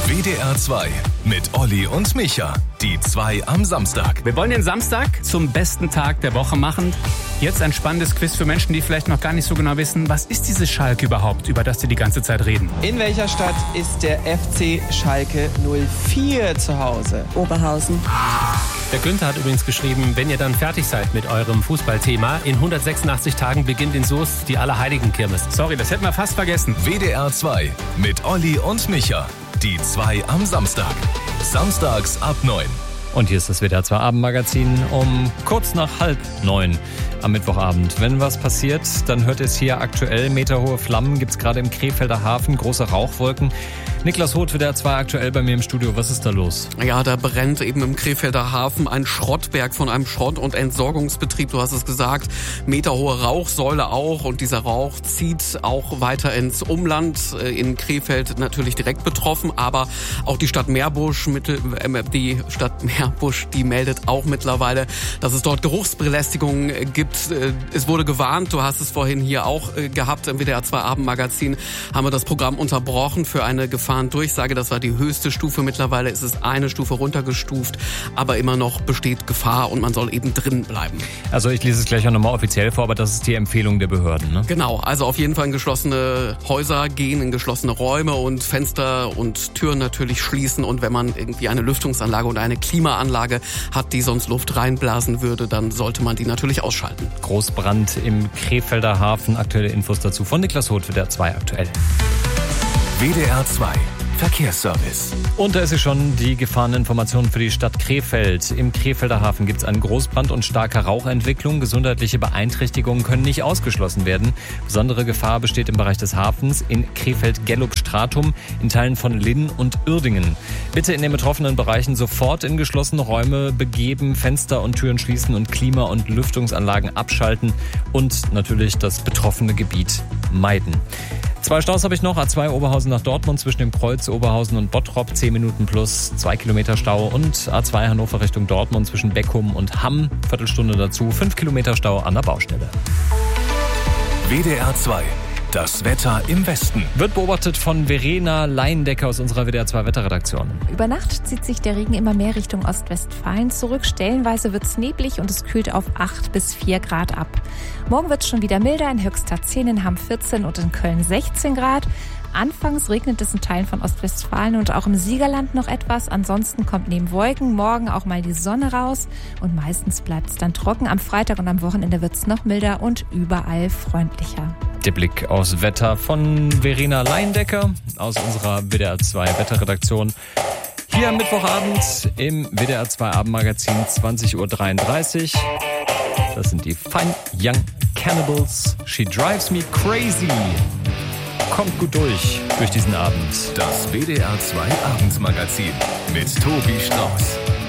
WDR 2 mit Olli und Micha. Die 2 am Samstag. Wir wollen den Samstag zum besten Tag der Woche machen. Jetzt ein spannendes Quiz für Menschen, die vielleicht noch gar nicht so genau wissen, was ist dieses Schalke überhaupt, über das die ganze Zeit reden. In welcher Stadt ist der FC Schalke 04 zu Hause? Oberhausen. Der Günther hat übrigens geschrieben, wenn ihr dann fertig seid mit eurem Fußballthema, in 186 Tagen beginnt in Soest die Allerheiligenkirmes. Sorry, das hätten wir fast vergessen. WDR 2 mit Olli und Micha. Die 2 am Samstag. Samstags ab 9. Und hier ist das WDR 2 Abendmagazin um kurz nach 8:30 am Mittwochabend. Wenn was passiert, dann hört es hier aktuell. Meterhohe Flammen gibt es gerade im Krefelder Hafen, große Rauchwolken. Niklas Roth, WDR 2 aktuell bei mir im Studio. Was ist da los? Ja, da brennt eben im Krefelder Hafen ein Schrottberg von einem Schrott- und Entsorgungsbetrieb. Du hast es gesagt, meterhohe Rauchsäule auch. Und dieser Rauch zieht auch weiter ins Umland. In Krefeld natürlich direkt betroffen. Aber auch die Stadt Meerbusch, die meldet auch mittlerweile, dass es dort Geruchsbelästigungen gibt. Es wurde gewarnt, du hast es vorhin hier auch gehabt, im WDR 2 Abendmagazin haben wir das Programm unterbrochen für eine Gefahrendurchsage. Das war die höchste Stufe. Mittlerweile ist es eine Stufe runtergestuft, aber immer noch besteht Gefahr und man soll eben drin bleiben. Also ich lese es gleich auch nochmal offiziell vor, aber das ist die Empfehlung der Behörden, ne? Genau, also auf jeden Fall in geschlossene Häuser gehen, in geschlossene Räume und Fenster und Türen natürlich schließen. Und wenn man irgendwie eine Lüftungsanlage und eine Klimaanlage hat, die sonst Luft reinblasen würde, dann sollte man die natürlich ausschalten. Großbrand im Krefelder Hafen. Aktuelle Infos dazu von Niklas Roth, WDR 2 aktuell. WDR 2 Verkehrsservice. Und da ist sie schon, die Gefahreninformation für die Stadt Krefeld. Im Krefelder Hafen gibt es einen Großbrand und starke Rauchentwicklung. Gesundheitliche Beeinträchtigungen können nicht ausgeschlossen werden. Besondere Gefahr besteht im Bereich des Hafens in Krefeld-Gellup-Stratum, in Teilen von Linn und Uerdingen. Bitte in den betroffenen Bereichen sofort in geschlossene Räume begeben, Fenster und Türen schließen und Klima- und Lüftungsanlagen abschalten und natürlich das betroffene Gebiet meiden. 2 Staus habe ich noch. A2 Oberhausen nach Dortmund zwischen dem Kreuz Oberhausen und Bottrop 10 Minuten plus 2 Kilometer Stau. Und A2 Hannover Richtung Dortmund zwischen Beckum und Hamm, Viertelstunde dazu, 5 Kilometer Stau an der Baustelle. WDR 2. Das Wetter im Westen. Wird beobachtet von Verena Leindecker aus unserer WDR 2 Wetterredaktion. Über Nacht zieht sich der Regen immer mehr Richtung Ostwestfalen zurück. Stellenweise wird es neblig und es kühlt auf 8 bis 4 Grad ab. Morgen wird es schon wieder milder, in Höxter 10, in Hamm 14 und in Köln 16 Grad. Anfangs regnet es in Teilen von Ostwestfalen und auch im Siegerland noch etwas. Ansonsten kommt neben Wolken morgen auch mal die Sonne raus und meistens bleibt es dann trocken. Am Freitag und am Wochenende wird es noch milder und überall freundlicher. Der Blick aufs Wetter von Verena Leindecker aus unserer WDR 2 Wetterredaktion. Hier am Mittwochabend im WDR 2 Abendmagazin 20:33 Uhr. Das sind die Fine Young Cannibals. She Drives Me Crazy. Kommt gut durch diesen Abend. Das WDR 2 Abendsmagazin mit Tobi Strauß.